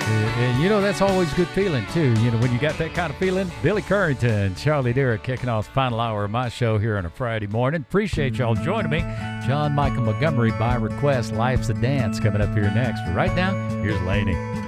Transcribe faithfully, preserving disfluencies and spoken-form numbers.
And, and, you know, that's always a good feeling, too. You know, when you got that kind of feeling. Billy Currington, Charlie Derrick kicking off the final hour of my show here on a Friday morning. Appreciate y'all joining me. John Michael Montgomery, by request, Life's a Dance, coming up here next. But right now, here's Laney.